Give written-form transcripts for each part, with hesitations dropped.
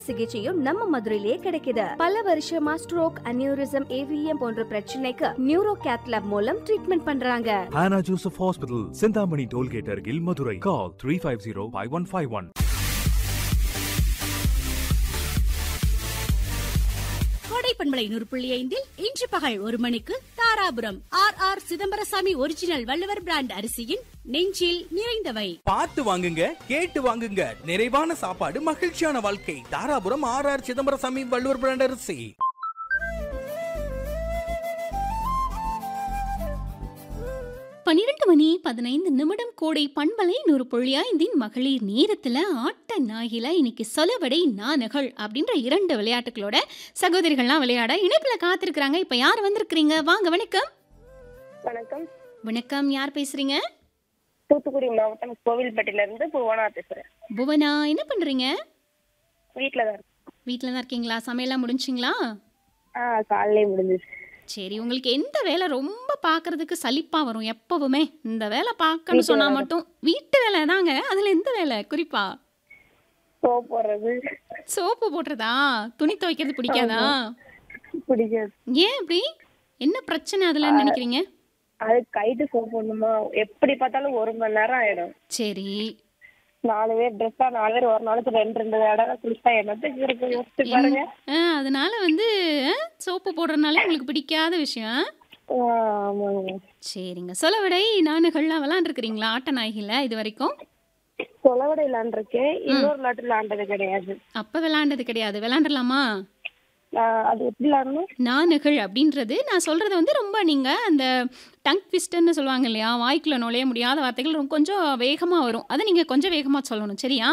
சிகிச்சையும் நம்ம மதுரையிலே கிடைக்குது. பல வருஷமா ஸ்ட்ரோக், அனியூரிசம், ஏவிஎம் போன்ற பிரச்சனைக்கு நியூரோ கேத்லாப் மூலம் ட்ரீட்மெண்ட் பண்றாங்க. Hannah Joseph Hospital, Sindhamani Tollgate அருகில் மதுரை. Call 350-5151. கோடைப்பண்பலை 100.5 இன்று பகல் 1 மணிக்கு Dharapuram R Chidambarasamy original Valluvar brand அரிசியின் நெஞ்சில் நிறைந்தவை. பார்த்து வாங்குங்க, கேட்டு வாங்குங்க. நிறைவான சாப்பாடு, மகிழ்ச்சியான வாழ்க்கை. தாராபுரம் ஆர் சிதம்பரசாமி வள்ளுவர் பிராண்ட் அரிசி. 12 மணி 15 நிமிடம். கோடை பண்பலை 100.5 மகளிர் நேரத்துல ஆட்ட நாயில இன்னைக்கு சொலவடை நானகள் அப்படின்ற 2 விளையாட்டுகளோட சகோதரிகள்லாம் விளையாட இணைப்புல காத்திருக்கிறாங்க. இப்ப யார் வந்திருக்கிறீங்க? வாங்க. வணக்கம். வணக்கம். வணக்கம். யார் பேசுறீங்க? தூத்துக்குடி மாவட்டம் கோவில்பட்டில இருந்து புவனா பேசுறேன். புவனா, என்ன பண்றீங்க? வீட்ல தான் இருக்கேன். வீட்ல தான் இருக்கீங்களா? சமையல்லாம் முடிஞ்சிங்களா? காலையிலே முடிஞ்சிச்சு. சரி, உங்களுக்கு எந்த வேலை ரொம்ப பார்க்கறதுக்கு சலிப்பா வரும் எப்பவுமே? இந்த வேலை பார்க்கணும்னு சொன்னா மட்டும் வீட்டு வேலை தாங்க. அதுல எந்த வேலை குறிப்பா? சோப் போடுறது. சோப்பு போடுறதா? துணி துவைக்கிறது பிடிக்காதா? பிடிக்காது. ஏன் அப்படி? என்ன பிரச்சனை அதுல நினைக்கிறீங்க? அது கைட்டு சோப் போடணுமா? எப்படி பார்த்தாலும் 1 மணி நேரம் ஆயிடும். சரி. 4 பேர் ட்ரெஸ்ஸா 4 பேர் ஒரு நாளைக்கு 2 தடவை குளிச்சா என்னத்துக்கு இருக்கு யோசிச்சு பாருங்க. அதனால வந்து சோப்பு போடுறதுனால உங்களுக்கு பிடிக்காத விஷயம். ஆமாங்க. சரிங்க. சொலவடை நானுகள்லாம் விளையாண்டுருக்கிறீங்களா ஆட்ட நாய்கள இது வரைக்கும்? சொலவடை விளையாண்டுருக்கேன். இன்னொரு விளையாட்டு விளையாண்டது கிடையாது. அப்ப விளையாண்டது கிடையாது. விளையாண்டலாமா? அது எப்படி விளையாடணும்? நானுகள் அப்படின்றது நான் சொல்றது வந்து ரொம்ப நீங்க அந்த டங் ட்விஸ்டர்னு சொல்லுவாங்க இல்லையா, வாய்க்குள்ள நுழைய முடியாத வார்த்தைகள் ரொம்ப கொஞ்சம் வேகமா வரும். அதை நீங்க கொஞ்சம் வேகமா சொல்லணும். சரியா?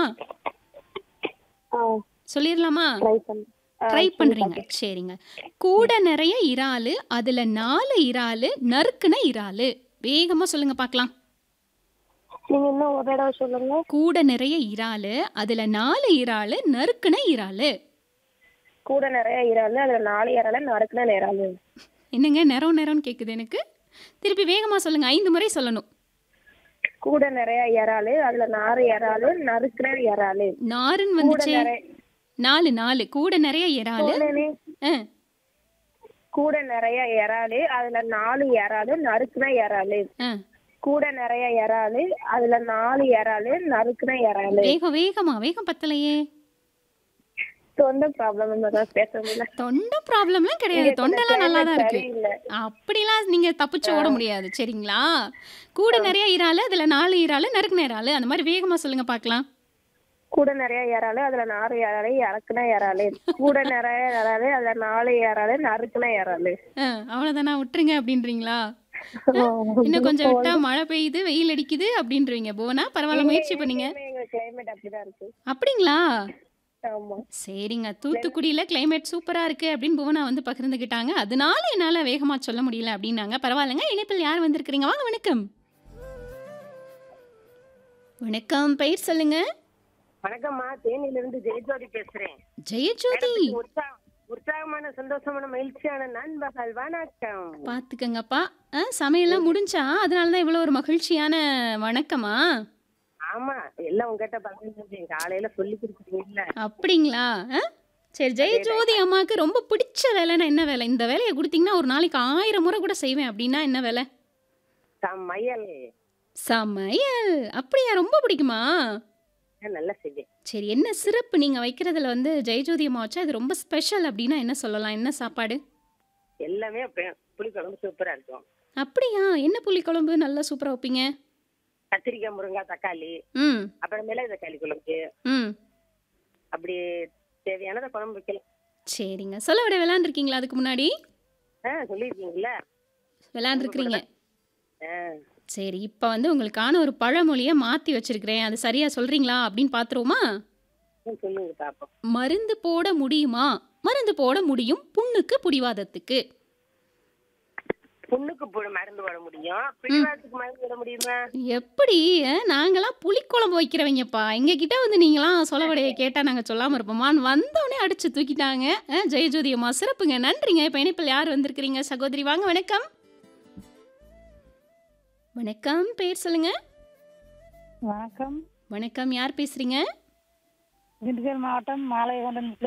சொல்லிடலாமா? ட்ரை பண்றீங்க. சரிங்க. கூட நிறைய இறாலு, அதுல 4 இறாலு, நறுக்குன இறாலு. வேகமா சொல்லுங்க பார்க்கலாம். நீங்க இன்னும் ஒரு தடவை சொல்லுங்க. கூட நிறைய இறாலு, அதுல 4 இறாலு, நறுக்குன இறாலு. கூட நிறைய இறாலு, அதுல 4 இறாலு, நறுக்குன இறாலு. என்னங்க நேரம்னு கேக்குது எனக்கு. திருப்பி வேகமா சொல்லுங்க. 5 முறை சொல்லணும். கூட நிறைய இறாலு, அதுல 4 இறாலு, நறுக்குன இறாலு. நாருன்னு வந்துச்சு. 4 கூட நிறைய இறாலு. கூட நிறைய இறாலு, அதுல 4 இறாலு, நறுக்குன இறாலு. கூட நிறைய இறாலு, அதுல 4 இறாலு, நறுக்குன இறாலு. வேகம் பத்தலையே. தொண்டை ப்ராப்ளம் பேச முடியல. தொண்டை ப்ராப்ளம்லாம் கிடையாது. தொண்டெல்லாம் நல்லா தான் இருக்கு. அப்படிலாம் நீங்க தப்பிச்சு ஓட முடியாது. சரிங்களா? கூட நிறைய இறாலு, அதுல 4 இறாலு, நறுக்குன இறாலு. அந்த மாதிரி வேகமா சொல்லுங்க பார்க்கலாம். கூட நிறைய இறாலு, அதுல 4 இறாலு, இறக்குன இறாலு. கூட நிறைய இறாலு, அதுல 4 இறாலு, நறுக்குன இறாலு. அவ்வளவுதானா? விட்டுருங்க அப்படின்றீங்களா? இன்னும் கொஞ்சம் விட்டா மழை பெய்யுது, வெயில் அடிக்குது அப்படின்றீங்க. போனா பரவாயில்ல, முயற்சி பண்ணீங்க. கிளைமேட் அப்படிதான் இருக்கு. அப்படிங்களா? ஆமா. சரிங்க. தூத்துக்குடியில கிளைமேட் சூப்பரா இருக்கு அப்படின்னு புவனா வந்து பகிர்ந்துக்கிட்டாங்க. அதனால என்னால வேகமா சொல்ல முடியல அப்படின்னாங்க. பரவாயில்லைங்க. இணைப்பில் யார் வந்திருக்கிறீங்க? வாங்க. வணக்கம். வணக்கம். பெயர் சொல்லுங்க. வணக்கம்மா. தேனியில இருந்து ஜெயஜோதி பேசுறேன். ஜெயஜோதி. உற்சாகமான சந்தோஷமான மகிழ்ச்சியான நண்பர்கள் வணக்கம். பாத்துக்கங்கப்பா. சமையல்லாம் முடிஞ்சா? அதனாலதான் இவ்வளவு ஒரு மகிழ்ச்சியான வணக்கமா? ஆமா, எல்லாம் உங்ககிட்ட பகிர்ந்து காலையில சொல்லி கொடுத்துட்டீங்கல்ல. அப்படிங்களா? சரி. ஜெயஜோதி அம்மாவுக்கு ரொம்ப பிடிச்ச வேலைன்னா என்ன வேலை? இந்த வேலையை கொடுத்தீங்கன்னா ஒரு நாளைக்கு 1000 முறை கூட செய்வேன் அப்படின்னா என்ன வேலை? சமையல். சமையல். அப்படியா? ரொம்ப பிடிக்குமா? நல்லா செய்வேன். சரி. என்ன சிறப்பு நீங்க வைக்கிறதுல வந்து ஜெயஜோதி அம்மா வச்சா இது ரொம்ப ஸ்பெஷல் அப்படின்னா என்ன சொல்லலாம்? என்ன சாப்பாடு? எல்லாமே புளிக்குழம்பு சூப்பரா இருக்கும். அப்படியா? என்ன புளிக்குழம்பு நல்லா சூப்பரா வைப்பீங்க? கத்திரிக்காய், முருங்காய், தக்காளி, அப்புறமேல தக்காளி குழம்பு, அப்படி தேவையானதை குழம்பு வைக்கலாம். சரிங்க. சொலவடை விளையாண்டுருக்கீங்களா அதுக்கு முன்னாடி? சொல்லிருக்கீங்களா? விளையாண்டுருக்கிறீங்க. சரி. இப்ப வந்து உங்களுக்கான ஒரு பழமொழியை மாத்தி வச்சிருக்கிறேன். அது சரியா சொல்றீங்களா அப்படின்னு பாத்துருவோமா? சொல்லுங்க பாப்போம். மருந்து போட முடியுமா? மருந்து போட முடியும், புண்ணுக்கு புடிவாதத்துக்கு. புண்ணுக்கு மருந்து போட முடியும், பிடிவாதத்துக்கு மருந்து போட முடியுமா? எப்படி? நாங்கெல்லாம் புளிக்குழம்பு வைக்கிறவங்கப்பா. எங்க கிட்ட வந்து நீங்களாம் சொலவடையை கேட்டா நாங்க சொல்லாம இருப்போமா? வந்தோடனே அடிச்சு தூக்கிட்டாங்க. ஜெயஜோதி அம்மா சிறப்புங்க. நன்றிங்க. இப்ப இணைப்பில் யார் வந்திருக்கிறீங்க சகோதரி? வாங்க. வணக்கம். வணக்கம். பேர் சொல்லுங்க. வணக்கம். வணக்கம். யார் பேசுறீங்க? திண்டுக்கல் மாவட்டம் மாலையகொண்டன்